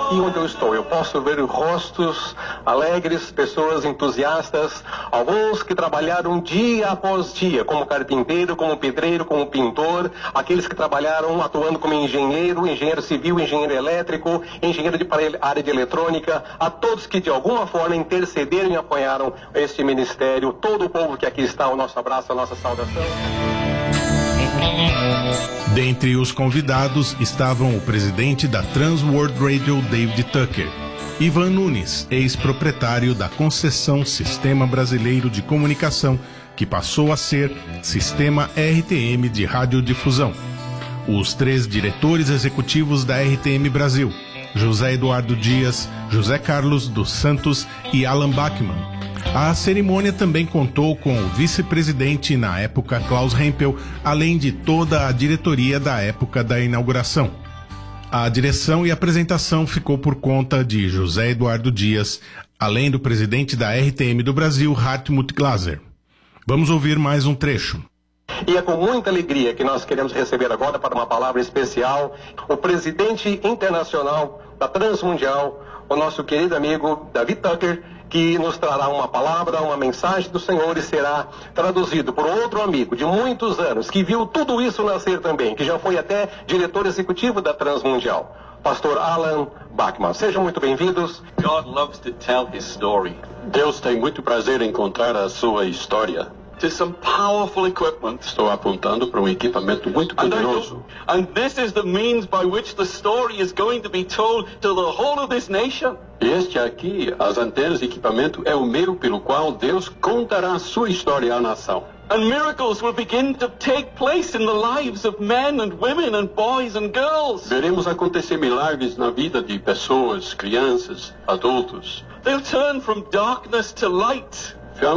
aqui onde eu estou, eu posso ver rostos alegres, pessoas entusiastas, alguns que trabalharam dia após dia, como carpinteiro, como pedreiro, como pintor, aqueles que trabalharam atuando como engenheiro, engenheiro civil, engenheiro elétrico, engenheiro de área de eletrônica, a todos que de alguma forma intercederam e apoiaram este ministério, todo o povo que aqui está, o nosso abraço, a nossa saudação. Dentre os convidados estavam o presidente da Trans World Radio, David Tucker, Ivan Nunes, ex-proprietário da concessão Sistema Brasileiro de Comunicação, que passou a ser Sistema RTM de Radiodifusão, os 3 diretores executivos da RTM Brasil, José Eduardo Dias, José Carlos dos Santos e Alan Bachmann. A cerimônia também contou com o vice-presidente na época, Klaus Hempel, além de toda a diretoria da época da inauguração. A direção e apresentação ficou por conta de José Eduardo Dias, além do presidente da RTM do Brasil, Hartmut Glaser. Vamos ouvir mais um trecho. E é com muita alegria que nós queremos receber agora para uma palavra especial o presidente internacional da Transmundial, o nosso querido amigo David Tucker, que nos trará uma palavra, uma mensagem do Senhor e será traduzido por outro amigo de muitos anos, que viu tudo isso nascer também, que já foi até diretor executivo da Transmundial, pastor Alan Bachmann. Sejam muito bem-vindos. God loves to tell his story. Deus tem muito prazer em contar a sua história. To some powerful equipment. Estou apontando para um equipamento muito poderoso. And this is the means by which the story is going to be told to the whole of this nation. Este aqui, as antenas de equipamento, é o meio pelo qual Deus contará a sua história à nação. And miracles will begin to take place in the lives of men and women and boys and girls. Veremos acontecer milagres na vida de pessoas, crianças, adultos. They'll turn from darkness to light.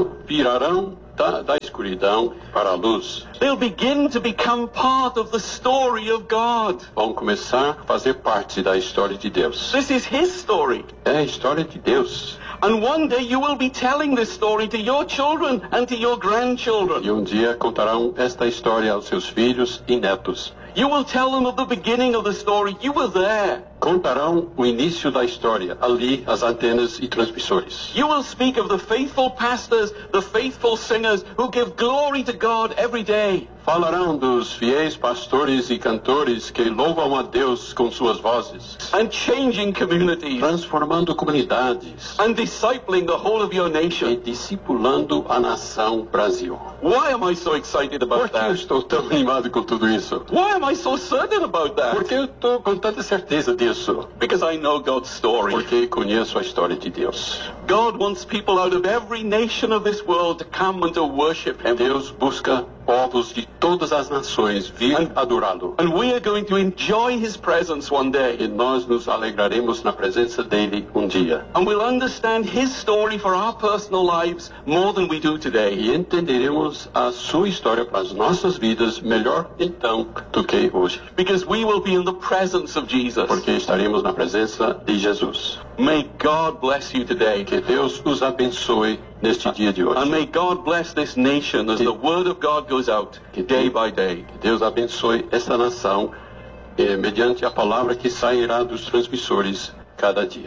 Virarão da escuridão para a luz. They'll begin to become part of the story of God. Vão começar a fazer parte da história de Deus. This is his story. É a história de Deus. And one day you will be telling this story to your children and to your grandchildren. E dia contarão esta história aos seus filhos e netos. You will tell them of the beginning of the story. You were there. Contarão o início da história, ali as antenas e transmissores. You will speak of the faithful pastors, the faithful singers who give glory to God every day. Falarão dos fiéis pastores e cantores que louvam a Deus com suas vozes. And changing communities. Transformando comunidades. And discipling the whole of your nation. E discipulando a nação Brasil. Why am I so excited about that? Por que eu estou tão animado com tudo isso? Why am I so certain about that? Porque eu estou com tanta certeza disso. Because I know God's story. Porque conheço a história de Deus. God wants people out of every nation of this world to come and to worship Him. Deus busca povos de todas as nações vir adorá-lo. And we are going to enjoy His presence one day. E nós nos alegraremos na presença dele dia. And we'll understand His story for our personal lives more than we do today. E entenderemos a sua história para as nossas vidas melhor então do que hoje. Because we will be in the presence of Jesus. Porque estaremos na presença de Jesus. May God bless you today. Que Deus os abençoe neste dia de hoje. And may God bless this nation as the word of God goes out day by day. Que Deus abençoe esta nação mediante a palavra que sairá dos transmissores cada dia.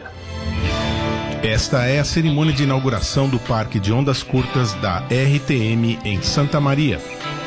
Esta é a cerimônia de inauguração do Parque de Ondas Curtas da RTM em Santa Maria.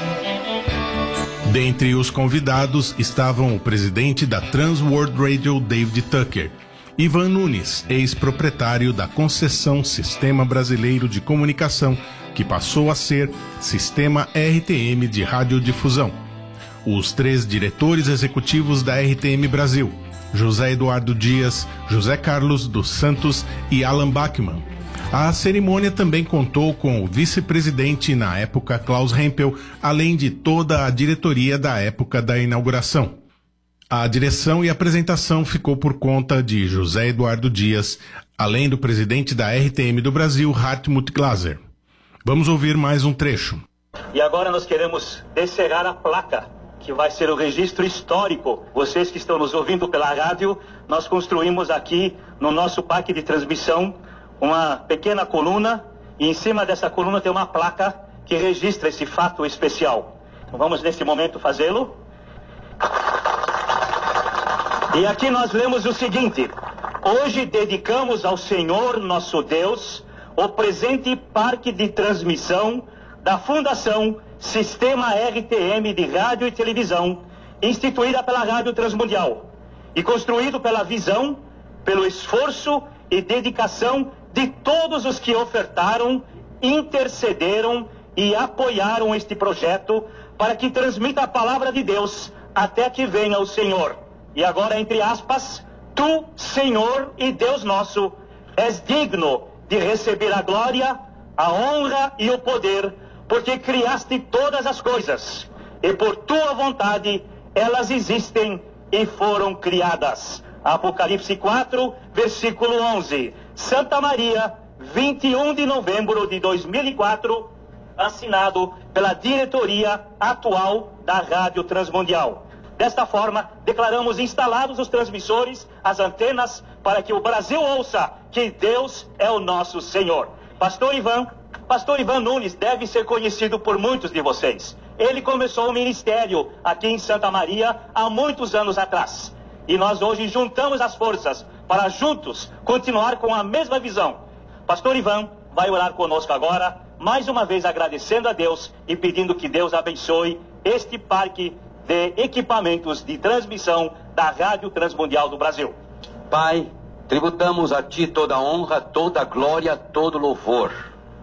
Dentre os convidados estavam o presidente da Trans World Radio, David Tucker, Ivan Nunes, ex-proprietário da concessão Sistema Brasileiro de Comunicação, que passou a ser Sistema RTM de Radiodifusão, os 3 diretores executivos da RTM Brasil, José Eduardo Dias, José Carlos dos Santos e Alan Bachmann. A cerimônia também contou com o vice-presidente na época, Klaus Hempel, além de toda a diretoria da época da inauguração. A direção e apresentação ficou por conta de José Eduardo Dias, além do presidente da RTM do Brasil, Hartmut Glaser. Vamos ouvir mais um trecho. E agora nós queremos descerrar a placa, que vai ser o registro histórico. Vocês que estão nos ouvindo pela rádio, nós construímos aqui no nosso parque de transmissão uma pequena coluna, e em cima dessa coluna tem uma placa que registra esse fato especial. Então vamos nesse momento fazê-lo. E aqui nós lemos o seguinte: Hoje dedicamos ao Senhor nosso Deus o presente parque de transmissão da Fundação Sistema RTM de Rádio e Televisão, instituída pela Rádio Transmundial e construído pela visão, pelo esforço e dedicação de todos os que ofertaram, intercederam e apoiaram este projeto para que transmita a palavra de Deus até que venha o Senhor. E agora, entre aspas, tu, Senhor e Deus nosso, és digno de receber a glória, a honra e o poder, porque criaste todas as coisas, e por tua vontade elas existem e foram criadas. Apocalipse 4, versículo 11. Santa Maria, 21 de novembro de 2004, assinado pela diretoria atual da Rádio Transmundial. Desta forma, declaramos instalados os transmissores, as antenas, para que o Brasil ouça que Deus é o nosso Senhor. Pastor Ivan Nunes deve ser conhecido por muitos de vocês. Ele começou o ministério aqui em Santa Maria há muitos anos atrás. E nós hoje juntamos as forças para juntos continuar com a mesma visão. Pastor Ivan vai orar conosco agora, mais uma vez agradecendo a Deus e pedindo que Deus abençoe este parque de equipamentos de transmissão da Rádio Transmundial do Brasil. Pai, tributamos a Ti toda a honra, toda a glória, todo louvor.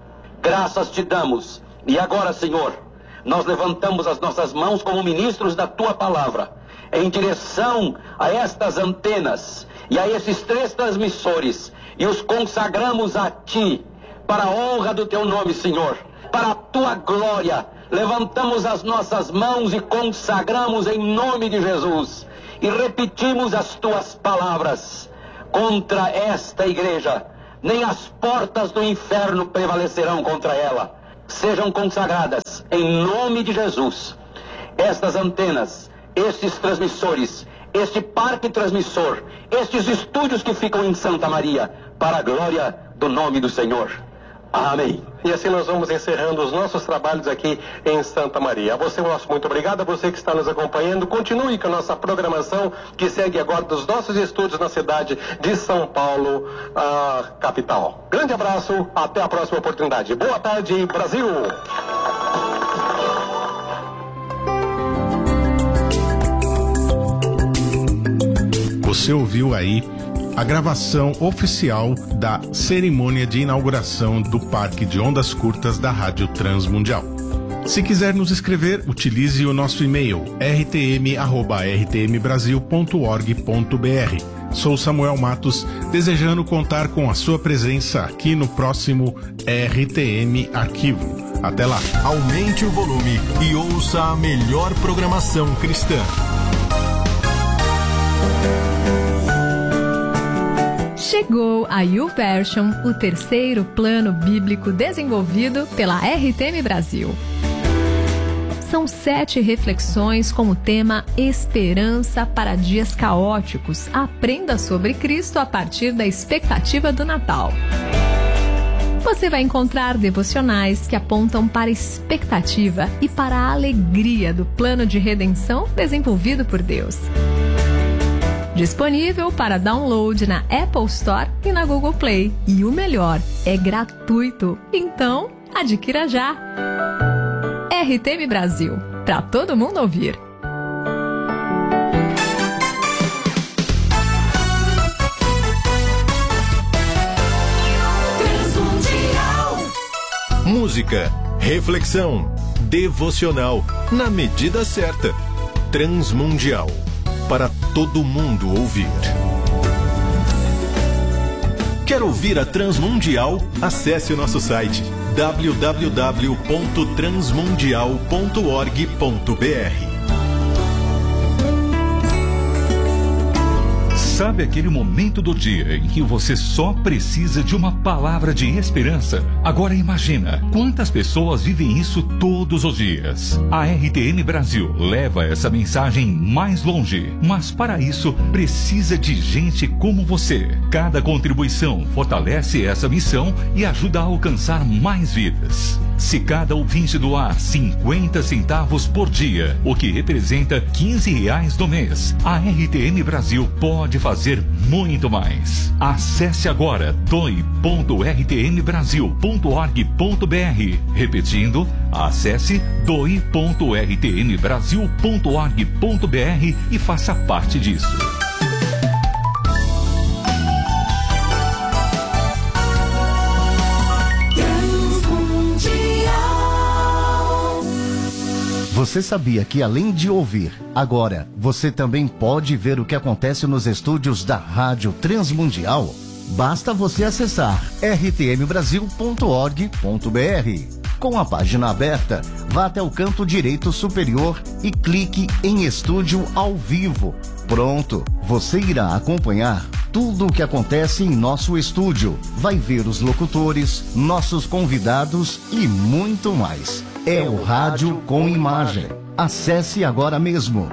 Graças te damos. E agora, Senhor, nós levantamos as nossas mãos como ministros da Tua palavra, em direção a estas antenas e a esses 3 transmissores, e os consagramos a Ti, para a honra do Teu nome, Senhor, para a Tua glória. Levantamos as nossas mãos e consagramos em nome de Jesus, e repetimos as Tuas palavras: contra esta igreja nem as portas do inferno prevalecerão contra ela. Sejam consagradas em nome de Jesus estas antenas, estes transmissores, este parque transmissor, estes estúdios que ficam em Santa Maria, para a glória do nome do Senhor. Amém. E assim nós vamos encerrando os nossos trabalhos aqui em Santa Maria. A você, nosso muito obrigado. A você que está nos acompanhando, continue com a nossa programação, que segue agora dos nossos estúdios na cidade de São Paulo, a capital. Grande abraço, até a próxima oportunidade. Boa tarde, Brasil! Você ouviu aí a gravação oficial da cerimônia de inauguração do Parque de Ondas Curtas da Rádio Transmundial. Se quiser nos escrever, utilize o nosso e-mail rtm@rtmbrasil.org.br. Sou Samuel Matos, desejando contar com a sua presença aqui no próximo RTM Arquivo. Até lá. Aumente o volume e ouça a melhor programação cristã. Chegou a YouVersion, o terceiro plano bíblico desenvolvido pela RTM Brasil. São 7 reflexões com o tema Esperança para Dias Caóticos. Aprenda sobre Cristo a partir da expectativa do Natal. Você vai encontrar devocionais que apontam para a expectativa e para a alegria do plano de redenção desenvolvido por Deus. Disponível para download na Apple Store e na Google Play. E o melhor, é gratuito. Então, adquira já. RTM Brasil, para todo mundo ouvir. Música, reflexão, devocional, na medida certa. Transmundial, para todo mundo ouvir. Quer ouvir a Transmundial? Acesse o nosso site www.transmundial.org.br. Sabe aquele momento do dia em que você só precisa de uma palavra de esperança? Agora imagina quantas pessoas vivem isso todos os dias. A RTM Brasil leva essa mensagem mais longe, mas para isso precisa de gente como você. Cada contribuição fortalece essa missão e ajuda a alcançar mais vidas. Se cada ouvinte doar 50 centavos por dia, o que representa R$15 no mês, a RTM Brasil pode fazer muito mais. Acesse agora doi.rtnbrasil.org.br. Repetindo, acesse doi.rtnbrasil.org.br e faça parte disso. Você sabia que além de ouvir, agora você também pode ver o que acontece nos estúdios da Rádio Transmundial? Basta você acessar rtmbrasil.org.br. Com a página aberta, vá até o canto direito superior e clique em Estúdio ao Vivo. Pronto, você irá acompanhar tudo o que acontece em nosso estúdio. Vai ver os locutores, nossos convidados e muito mais. É o rádio com imagem. Acesse agora mesmo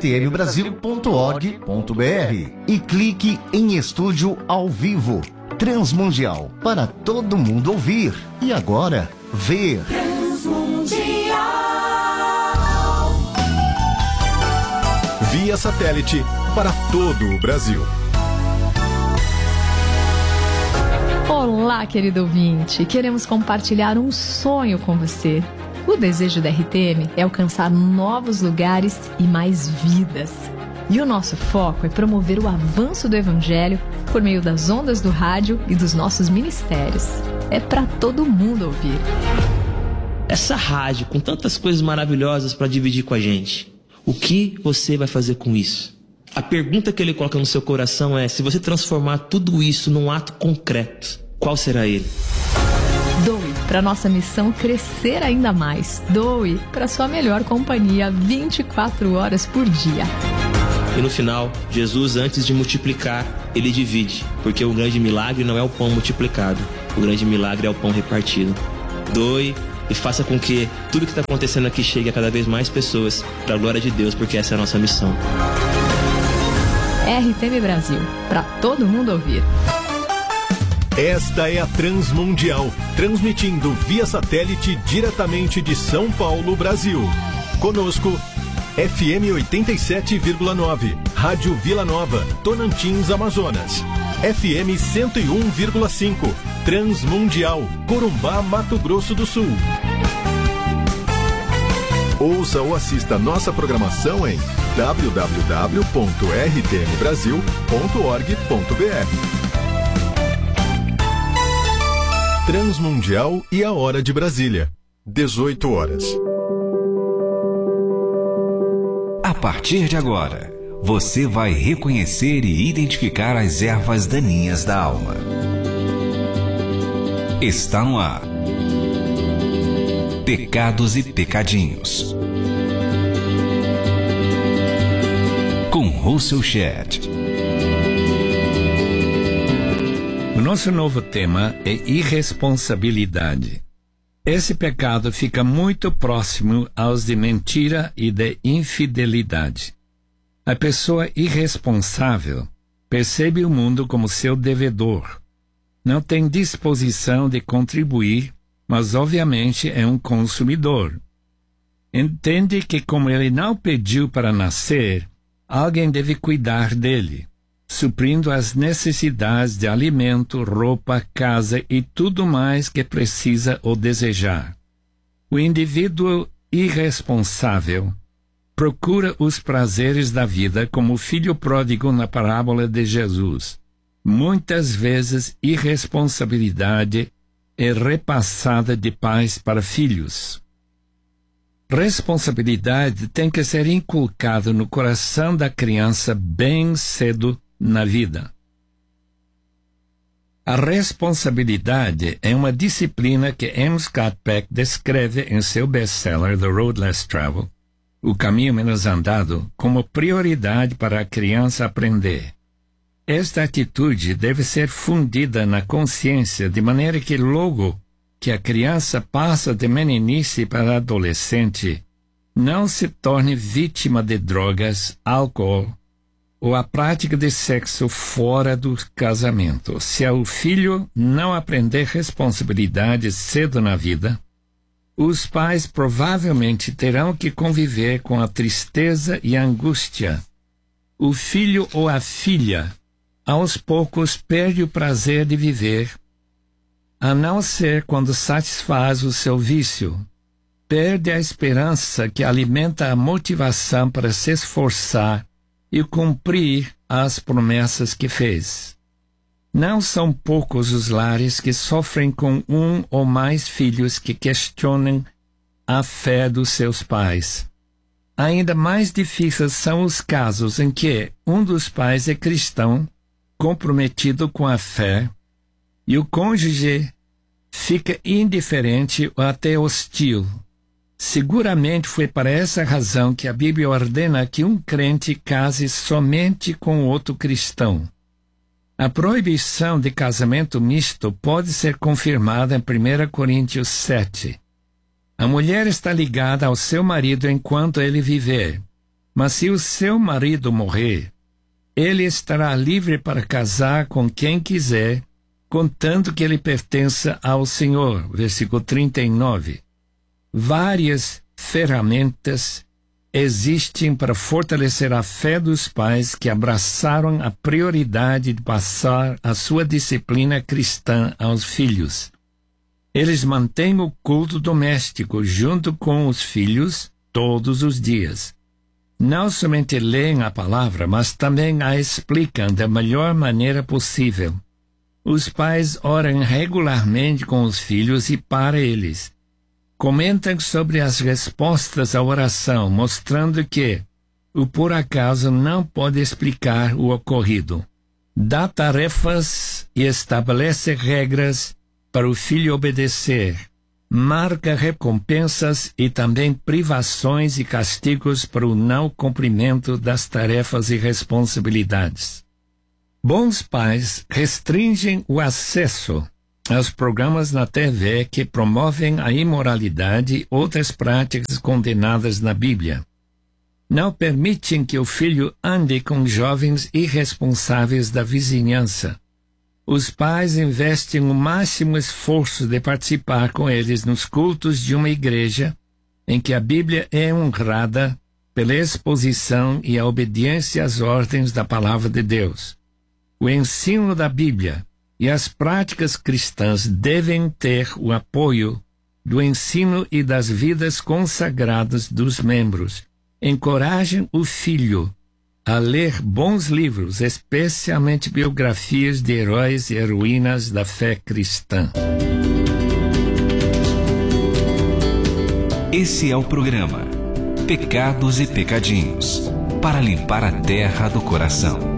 rtmbrasil.org.br e clique em Estúdio ao Vivo. Transmundial, para todo mundo ouvir e agora ver. Transmundial. Via satélite para todo o Brasil. Olá, querido ouvinte. Queremos compartilhar um sonho com você. O desejo da RTM é alcançar novos lugares e mais vidas. E o nosso foco é promover o avanço do Evangelho por meio das ondas do rádio e dos nossos ministérios. É para todo mundo ouvir. Essa rádio com tantas coisas maravilhosas para dividir com a gente, o que você vai fazer com isso? A pergunta que ele coloca no seu coração é: se você transformar tudo isso num ato concreto, qual será ele? Doe para nossa missão crescer ainda mais. Doe para sua melhor companhia 24 horas por dia. E no final, Jesus, antes de multiplicar, ele divide, porque o grande milagre não é o pão multiplicado, o grande milagre é o pão repartido. Doe e faça com que tudo que está acontecendo aqui chegue a cada vez mais pessoas, para a glória de Deus, porque essa é a nossa missão. RTM Brasil, para todo mundo ouvir. Esta é a Transmundial, transmitindo via satélite diretamente de São Paulo, Brasil. Conosco, FM 87,9, Rádio Vila Nova, Tonantins, Amazonas. FM 101,5, Transmundial, Corumbá, Mato Grosso do Sul. Ouça ou assista nossa programação em www.rtmbrasil.org.br. Transmundial e a Hora de Brasília, 18 horas. A partir de agora, você vai reconhecer e identificar as ervas daninhas da alma. Está no ar. Pecados e Pecadinhos. Com Russell Shedd. O nosso novo tema é irresponsabilidade. Esse pecado fica muito próximo aos de mentira e de infidelidade. A pessoa irresponsável percebe o mundo como seu devedor. Não tem disposição de contribuir, mas obviamente é um consumidor. Entende que, como ele não pediu para nascer, alguém deve cuidar dele, suprindo as necessidades de alimento, roupa, casa e tudo mais que precisa ou desejar. O indivíduo irresponsável procura os prazeres da vida como o filho pródigo na parábola de Jesus. Muitas vezes, irresponsabilidade é repassada de pais para filhos. Responsabilidade tem que ser inculcada no coração da criança bem cedo na vida. A responsabilidade é uma disciplina que M. Scott Peck descreve em seu best-seller The Road Less Traveled, O Caminho Menos Andado, como prioridade para a criança aprender. Esta atitude deve ser fundida na consciência de maneira que logo que a criança passa de meninice para adolescente, não se torne vítima de drogas, álcool ou a prática de sexo fora do casamento. Se o filho não aprender responsabilidade cedo na vida, os pais provavelmente terão que conviver com a tristeza e a angústia. O filho ou a filha aos poucos perde o prazer de viver, a não ser quando satisfaz o seu vício. Perde a esperança que alimenta a motivação para se esforçar e cumprir as promessas que fez. Não são poucos os lares que sofrem com um ou mais filhos que questionam a fé dos seus pais. Ainda mais difíceis são os casos em que um dos pais é cristão, comprometido com a fé, e o cônjuge fica indiferente ou até hostil. Seguramente foi para essa razão que a Bíblia ordena que um crente case somente com outro cristão. A proibição de casamento misto pode ser confirmada em 1 Coríntios 7. A mulher está ligada ao seu marido enquanto ele viver, mas se o seu marido morrer, ele estará livre para casar com quem quiser, contanto que ele pertença ao Senhor. Versículo 39. Várias ferramentas existem para fortalecer a fé dos pais que abraçaram a prioridade de passar a sua disciplina cristã aos filhos. Eles mantêm o culto doméstico junto com os filhos todos os dias. Não somente leem a palavra, mas também a explicam da melhor maneira possível. Os pais oram regularmente com os filhos e para eles. Comentam sobre as respostas à oração, mostrando que o por acaso não pode explicar o ocorrido. Dá tarefas e estabelece regras para o filho obedecer. Marca recompensas e também privações e castigos para o não cumprimento das tarefas e responsabilidades. Bons pais restringem o acesso aos programas na TV que promovem a imoralidade e outras práticas condenadas na Bíblia. Não permitem que o filho ande com jovens irresponsáveis da vizinhança. Os pais investem o máximo esforço de participar com eles nos cultos de uma igreja em que a Bíblia é honrada pela exposição e a obediência às ordens da Palavra de Deus. O ensino da Bíblia e as práticas cristãs devem ter o apoio do ensino e das vidas consagradas dos membros. Encorajem o filho a ler bons livros, especialmente biografias de heróis e heroínas da fé cristã. Esse é o programa Pecados e Pecadinhos, para limpar a terra do coração.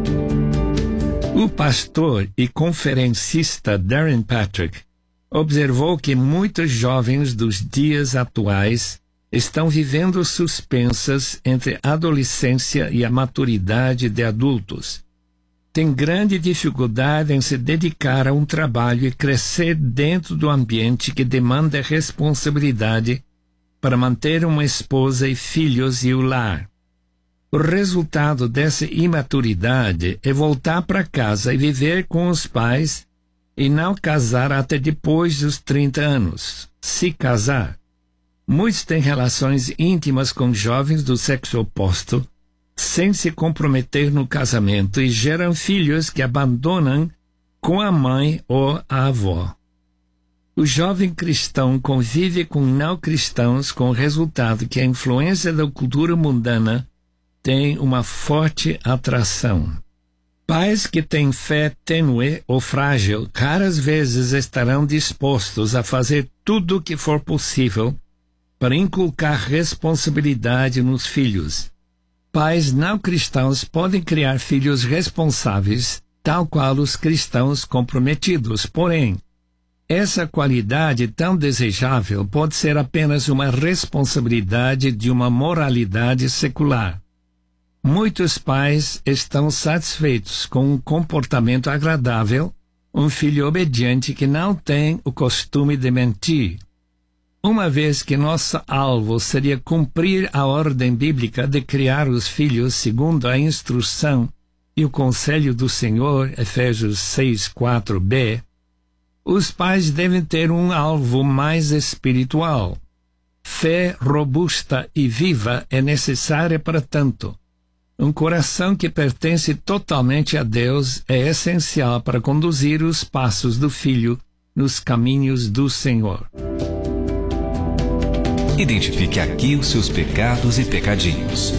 O pastor e conferencista Darren Patrick observou que muitos jovens dos dias atuais estão vivendo suspensas entre a adolescência e a maturidade de adultos. Têm grande dificuldade em se dedicar a um trabalho e crescer dentro do ambiente que demanda responsabilidade para manter uma esposa e filhos e o lar. O resultado dessa imaturidade é voltar para casa e viver com os pais e não casar até depois dos 30 anos, se casar. Muitos têm relações íntimas com jovens do sexo oposto, sem se comprometer no casamento e geram filhos que abandonam com a mãe ou a avó. O jovem cristão convive com não cristãos com o resultado que a influência da cultura mundana tem uma forte atração. Pais que têm fé tênue ou frágil raras vezes estarão dispostos a fazer tudo o que for possível para inculcar responsabilidade nos filhos. Pais não cristãos podem criar filhos responsáveis, tal qual os cristãos comprometidos. Porém, essa qualidade tão desejável pode ser apenas uma responsabilidade de uma moralidade secular. Muitos pais estão satisfeitos com um comportamento agradável, um filho obediente que não tem o costume de mentir. Uma vez que nosso alvo seria cumprir a ordem bíblica de criar os filhos segundo a instrução e o conselho do Senhor, Efésios 6:4b, os pais devem ter um alvo mais espiritual. Fé robusta e viva é necessária para tanto. Um coração que pertence totalmente a Deus é essencial para conduzir os passos do filho nos caminhos do Senhor. Identifique aqui os seus pecados e pecadinhos.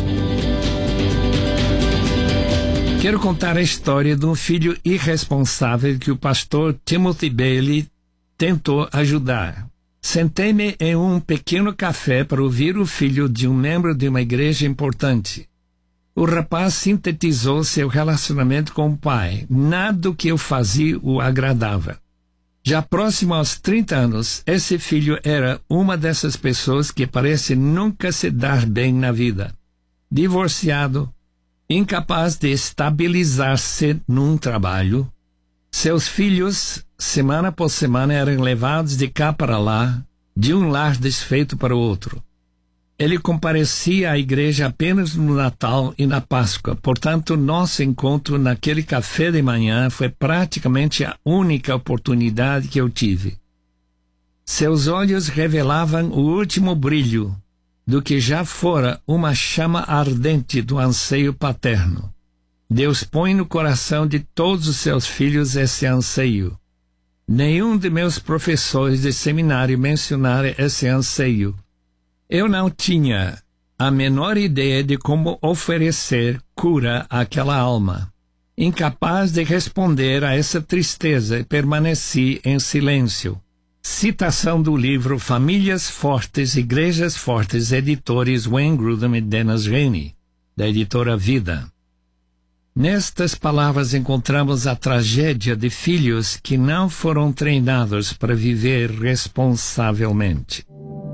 Quero contar a história de um filho irresponsável que o pastor Timothy Bailey tentou ajudar. Sentei-me em um pequeno café para ouvir o filho de um membro de uma igreja importante. O rapaz sintetizou seu relacionamento com o pai. Nada do que eu fazia o agradava. Já próximo aos 30 anos, esse filho era uma dessas pessoas que parece nunca se dar bem na vida. Divorciado, incapaz de estabilizar-se num trabalho. Seus filhos, semana por semana, eram levados de cá para lá, de um lar desfeito para o outro. Ele comparecia à igreja apenas no Natal e na Páscoa. Portanto, nosso encontro naquele café de manhã foi praticamente a única oportunidade que eu tive. Seus olhos revelavam o último brilho do que já fora uma chama ardente do anseio paterno. Deus põe no coração de todos os seus filhos esse anseio. Nenhum de meus professores de seminário mencionaram esse anseio. Eu não tinha a menor ideia de como oferecer cura àquela alma. Incapaz de responder a essa tristeza, permaneci em silêncio. Citação do livro Famílias Fortes, Igrejas Fortes, editores Wayne Grudem e Dennis Rainey, da editora Vida. Nestas palavras encontramos a tragédia de filhos que não foram treinados para viver responsavelmente.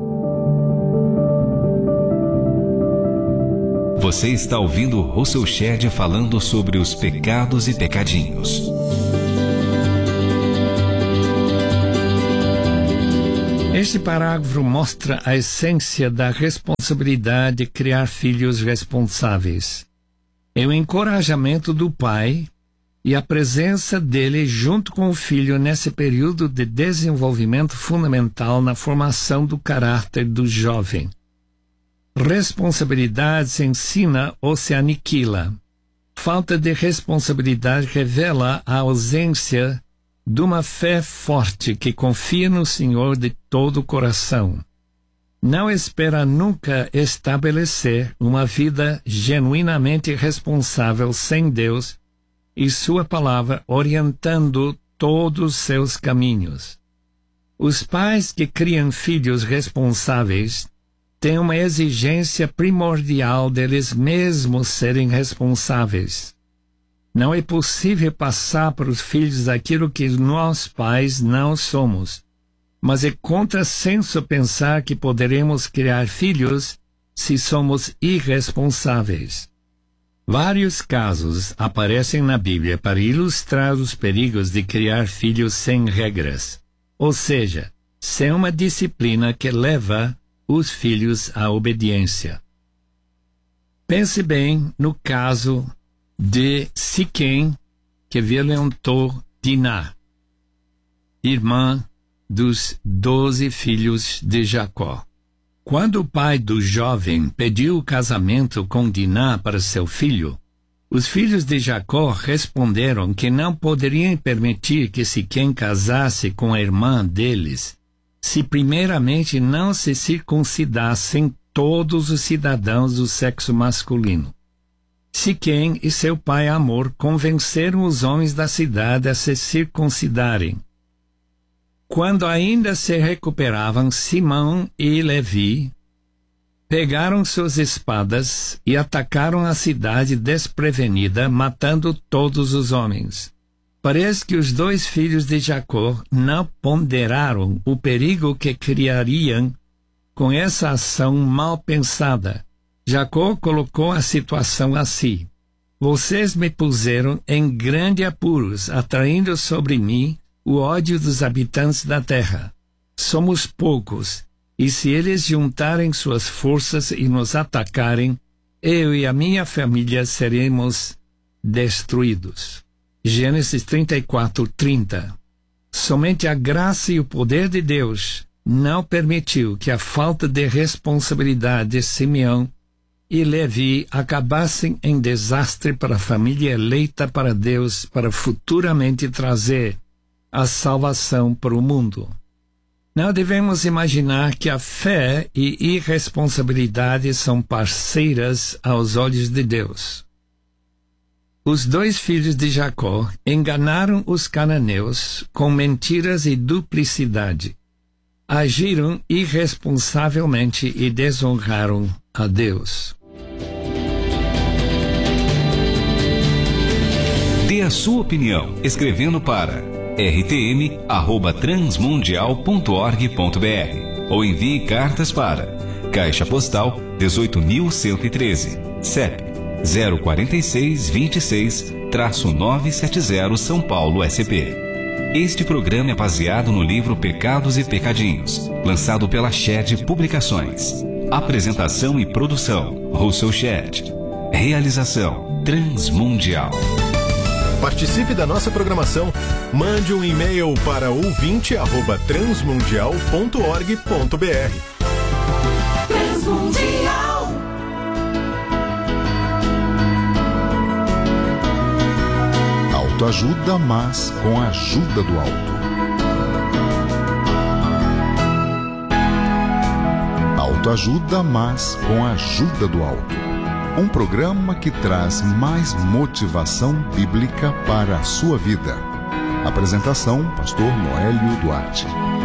Você está ouvindo Russell Shedd falando sobre os pecados e pecadinhos. Este parágrafo mostra a essência da responsabilidade de criar filhos responsáveis. É o encorajamento do pai e a presença dele junto com o filho nesse período de desenvolvimento fundamental na formação do caráter do jovem. Responsabilidade se ensina ou se aniquila. Falta de responsabilidade revela a ausência de uma fé forte que confia no Senhor de todo o coração. Não espera nunca estabelecer uma vida genuinamente responsável sem Deus e sua palavra orientando todos os seus caminhos. Os pais que criam filhos responsáveis têm uma exigência primordial deles mesmos serem responsáveis. Não é possível passar para os filhos aquilo que nós pais não somos, mas é contrassenso pensar que poderemos criar filhos se somos irresponsáveis. Vários casos aparecem na Bíblia para ilustrar os perigos de criar filhos sem regras, ou seja, sem uma disciplina que leva os filhos à obediência. Pense bem no caso de Siquém, que violentou Diná, irmã dos 12 filhos de Jacó. Quando o pai do jovem pediu o casamento com Diná para seu filho, os filhos de Jacó responderam que não poderiam permitir que Siquém casasse com a irmã deles, se primeiramente não se circuncidassem todos os cidadãos do sexo masculino. Siquém e seu pai Amor convenceram os homens da cidade a se circuncidarem. Quando ainda se recuperavam, Simão e Levi pegaram suas espadas e atacaram a cidade desprevenida, matando todos os homens. Parece que os dois filhos de Jacó não ponderaram o perigo que criariam com essa ação mal pensada. Jacó colocou a situação assim: vocês me puseram em grande apuros, atraindo sobre mim o ódio dos habitantes da terra. Somos poucos, e se eles juntarem suas forças e nos atacarem, eu e a minha família seremos destruídos. Gênesis 34:30. Somente a graça e o poder de Deus não permitiu que a falta de responsabilidade de Simeão e Levi acabassem em desastre para a família eleita para Deus para futuramente trazer a salvação para o mundo. Não devemos imaginar que a fé e irresponsabilidade são parceiras aos olhos de Deus. Os 2 filhos de Jacó enganaram os cananeus com mentiras e duplicidade. Agiram irresponsavelmente e desonraram a Deus. Dê a sua opinião escrevendo para rtm@transmundial.org.br ou envie cartas para Caixa Postal 18.113, CEP 04626-970 São Paulo, SP. Este programa é baseado no livro Pecados e Pecadinhos, lançado pela Shed Publicações. Apresentação e produção, Russell Shed. Realização, Transmundial. Participe da nossa programação. Mande um e-mail para ouvinte@transmundial.org.br. Transmundial. Autoajuda, mas com a ajuda do alto. Autoajuda, mas com a ajuda do alto. Um programa que traz mais motivação bíblica para a sua vida. Apresentação, Pastor Noélio Duarte.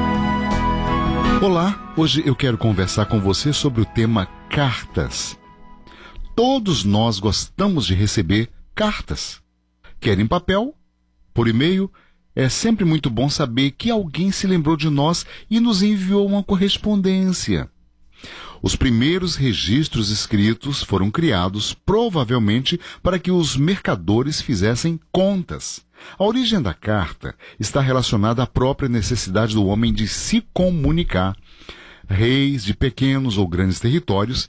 Olá, hoje eu quero conversar com você sobre o tema cartas. Todos nós gostamos de receber cartas. Quer em papel, por e-mail. É sempre muito bom saber que alguém se lembrou de nós e nos enviou uma correspondência. Os primeiros registros escritos foram criados provavelmente para que os mercadores fizessem contas. A origem da carta está relacionada à própria necessidade do homem de se comunicar. Reis de pequenos ou grandes territórios